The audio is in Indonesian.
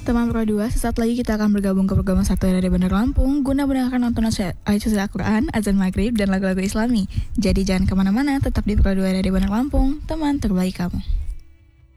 Teman Pro 2, sesaat lagi kita akan bergabung ke program satu dari Bandar Lampung guna mendengarkan nonton ayat suci Al-Quran, azan maghrib, dan lagu-lagu islami. Jadi jangan kemana-mana, tetap di Pro 2 dari Bandar Lampung, teman terbaik kamu.